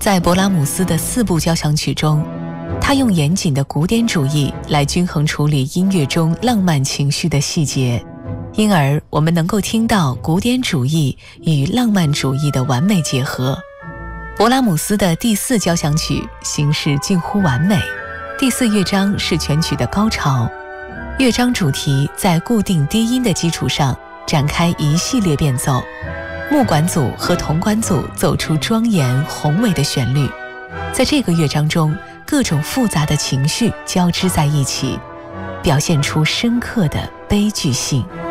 在勃拉姆斯的4部交响曲中，他用严谨的古典主义来均衡处理音乐中浪漫情绪的细节，因而我们能够听到古典主义与浪漫主义的完美结合。勃拉姆斯的第4交响曲形式近乎完美，第4乐章是全曲的高潮，乐章主题在固定低音的基础上展开一系列变奏，木管组和铜管组奏出庄严宏伟的旋律。在这个乐章中，各种复杂的情绪交织在一起，表现出深刻的悲剧性。